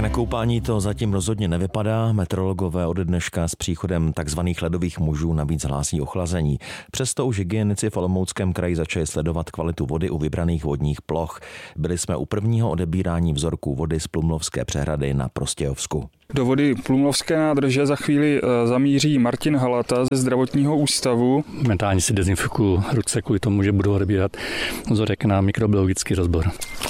Na koupání to zatím rozhodně nevypadá. Meteorologové ode dneška s příchodem takzvaných ledových mužů navíc hlásí ochlazení. Přesto už hygienici v Olomouckém kraji začali sledovat kvalitu vody u vybraných vodních ploch. Byli jsme u prvního odebírání vzorků vody z Plumlovské přehrady na Prostějovsku. Do vody Plumlovské nádrže za chvíli zamíří Martin Halata ze zdravotního ústavu. Momentálně si dezinfikuju ruce kvůli tomu, že budu odebírat vzorek na mikrobiologický rozbor.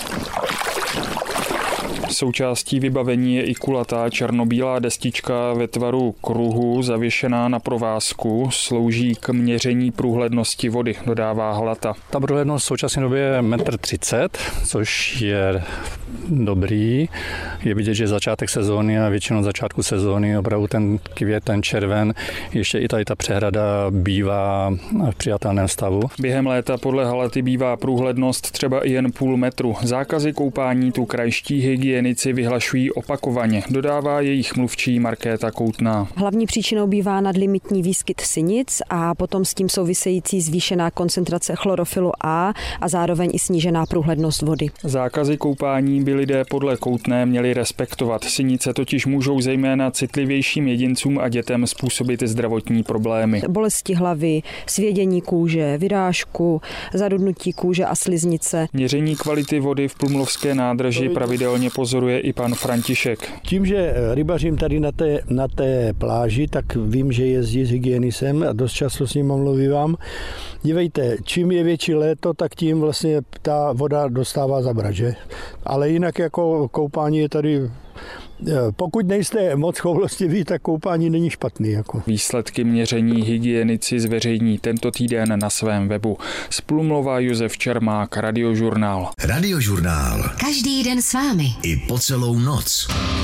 Součástí vybavení je i kulatá černobílá destička ve tvaru kruhu zavěšená na provázku. Slouží k měření průhlednosti vody, dodává Halata. Ta průhlednost v současné době je 1,30 m, což je dobrý. Je vidět, že je začátek sezóny a většinou začátku sezóny opravdu ten květen, červen, ještě i tady ta přehrada bývá v přijatelném stavu. Během léta podle Halaty bývá průhlednost třeba i jen půl metru. Zákazy koupání tu krajští hygienici vyhlašují opakovaně, dodává jejich mluvčí Markéta Koutná. Hlavní příčinou bývá nadlimitní výskyt sinic a potom s tím související zvýšená koncentrace chlorofilu A a zároveň i snížená průhlednost vody. Zákazy koupání by lidé podle Koutné měli respektovat. Sinice totiž můžou zejména citlivějším jedincům a dětem způsobit zdravotní problémy. Bolesti hlavy, svědění kůže, vyrážku, zarudnutí kůže a sliznice. Měření kvality vody v Plumlovské nádrži pravidelně pozoruje i pan František. Tím, že rybařím tady na té pláži, tak vím, že jezdí s hygienisem a dost často s ním mluvím. Dívejte, čím je větší léto, tak tím vlastně ta voda dostává zabrat, že? Ale jinak jako koupání je tady, pokud nejste moc choulostiví, tak koupání není špatný. Jako. Výsledky měření hygienici zveřejní tento týden na svém webu. Z Plumlova Josef Čermák, Radiožurnál. Radiožurnál. Každý den s vámi. I po celou noc.